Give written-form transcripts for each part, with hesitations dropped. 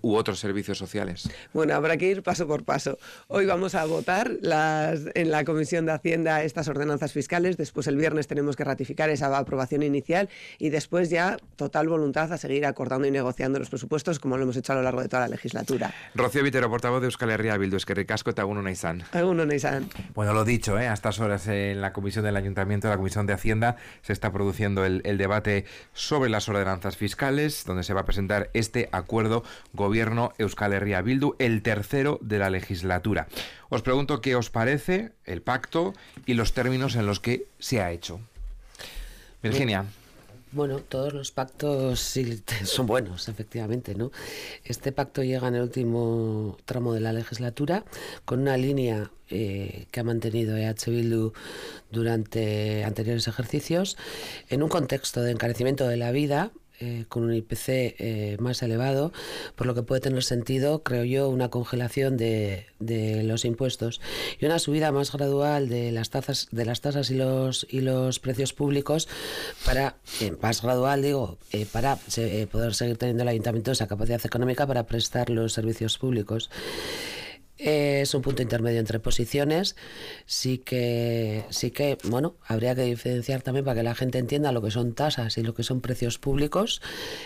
u otros servicios sociales? Bueno, habrá que ir paso por paso. Hoy vamos a votar en la Comisión de Hacienda estas ordenanzas fiscales, después el viernes tenemos que ratificar esa aprobación inicial y después ya total voluntad a seguir acordando y negociando los presupuestos como lo hemos hecho a lo largo de toda la legislatura. Rocío Vitero, portavoz de Euskal Herria Bildu, eskerrik asko eta egun ona izan. Egun ona izan. Bueno, lo dicho, a estas horas en la Comisión del Ayuntamiento, la Comisión de Hacienda, se está produciendo el debate sobre las ordenanzas fiscales, donde se va a presentar este acuerdo Gobierno Euskal Herria Bildu, el tercero de la legislatura. Os pregunto qué os parece el pacto y los términos en los que se ha hecho. Virginia. Bueno, todos los pactos sí son buenos, efectivamente, ¿no? Este pacto llega en el último tramo de la legislatura con una línea que ha mantenido EH Bildu durante anteriores ejercicios en un contexto de encarecimiento de la vida, con un IPC más elevado, por lo que puede tener sentido, creo yo, una congelación de los impuestos y una subida más gradual de las tasas y los precios públicos para más gradual, para poder seguir teniendo el ayuntamiento esa capacidad económica para prestar los servicios públicos. Es un punto intermedio entre posiciones. Sí que, bueno, habría que diferenciar también para que la gente entienda lo que son tasas y lo que son precios públicos,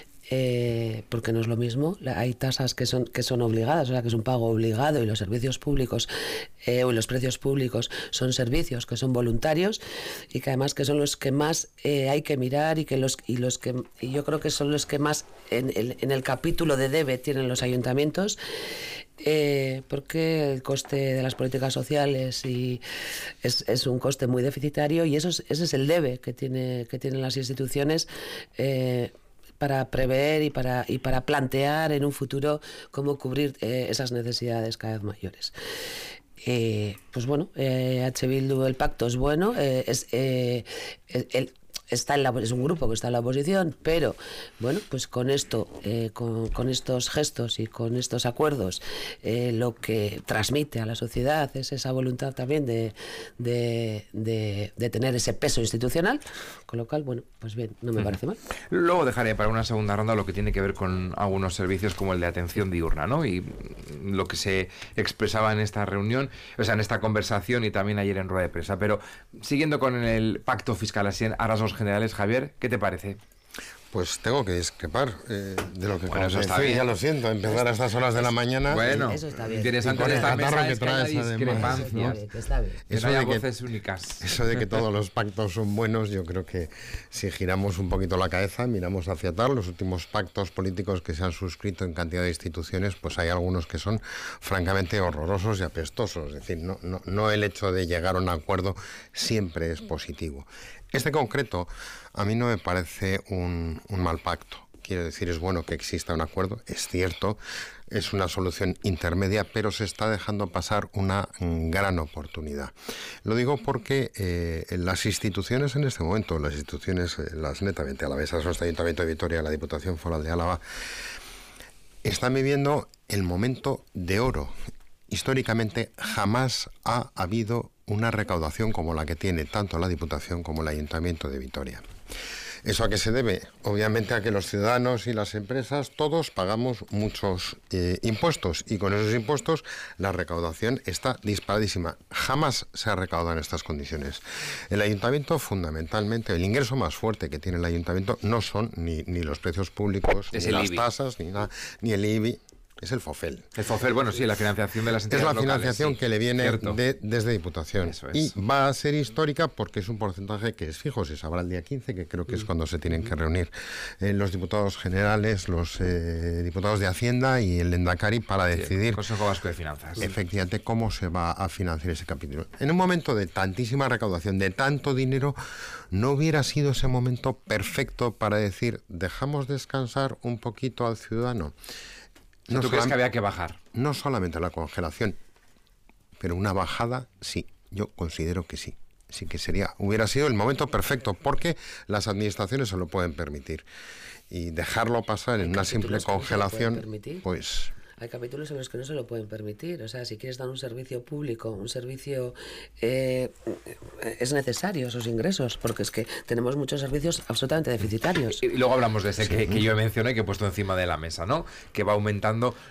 porque no es lo mismo. Hay tasas que son obligadas, o sea, que es un pago obligado, y los servicios públicos y los precios públicos son servicios que son voluntarios y que además que son los que más hay que mirar y yo creo que son los que más en el capítulo de debe tienen los ayuntamientos. Porque el coste de las políticas sociales es un coste muy deficitario y ese es el debe que tienen las instituciones para prever y para plantear en un futuro cómo cubrir esas necesidades cada vez mayores. Pues bueno, H. Bildu, el pacto es bueno, es un grupo que está en la oposición, pero bueno, pues con esto, con estos gestos y con estos acuerdos, lo que transmite a la sociedad es esa voluntad también de tener ese peso institucional, con lo cual, bueno, pues bien, no me parece mal. Luego dejaré para una segunda ronda lo que tiene que ver con algunos servicios como el de atención diurna, ¿no? Y lo que se expresaba en esta reunión, o sea, en esta conversación y también ayer en rueda de prensa. Pero siguiendo con el pacto fiscal así en rasgos generales, Javier, ¿qué te parece? Pues tengo que discrepar de lo que bueno, eso está bien. Ya lo siento, empezar a estas horas de la mañana. Bueno, eso está bien. Interesante en esta mesa es que haya discrepancias, que no haya voces únicas. Eso de que todos los pactos son buenos, yo creo que si giramos un poquito la cabeza, miramos hacia atrás, los últimos pactos políticos que se han suscrito en cantidad de instituciones, pues hay algunos que son francamente horrorosos y apestosos. Es decir, no el hecho de llegar a un acuerdo siempre es positivo. Este concreto a mí no me parece un mal pacto. Quiero decir, es bueno que exista un acuerdo, es cierto, es una solución intermedia, pero se está dejando pasar una gran oportunidad. Lo digo porque las instituciones en este momento, las netamente alavesas, nuestro Ayuntamiento de Vitoria, la Diputación Foral de Álava, están viviendo el momento de oro. Históricamente jamás ha habido una recaudación como la que tiene tanto la Diputación como el Ayuntamiento de Vitoria. ¿Eso a qué se debe? Obviamente a que los ciudadanos y las empresas todos pagamos muchos impuestos y con esos impuestos la recaudación está disparadísima. Jamás se ha recaudado en estas condiciones. El ayuntamiento, fundamentalmente, el ingreso más fuerte que tiene el ayuntamiento no son ni los precios públicos, ni las tasas, ni el IBI. Es el FOFEL. El FOFEL, bueno, sí, la financiación de las entidades locales. Es la financiación que le viene desde Diputación. Eso es. Y va a ser histórica porque es un porcentaje que es fijo, se sabrá el día 15, que creo que es cuando se tienen que reunir los diputados generales, los diputados de Hacienda y el Lehendakari para decidir... El Consejo Vasco de Finanzas. Efectivamente, cómo se va a financiar ese capítulo. En un momento de tantísima recaudación, de tanto dinero, ¿no hubiera sido ese momento perfecto para decir, dejamos descansar un poquito al ciudadano? ¿Tú crees que había que bajar? No solamente la congelación, pero una bajada, sí, yo considero que sí. Sí que hubiera sido el momento perfecto, porque las administraciones se lo pueden permitir. Y dejarlo pasar en una simple congelación, pues... Hay capítulos en los que no se lo pueden permitir. O sea, si quieres dar un servicio público, un servicio... es necesario esos ingresos, porque es que tenemos muchos servicios absolutamente deficitarios. Y luego hablamos de ese que yo mencioné, que he puesto encima de la mesa, ¿no? Que va aumentando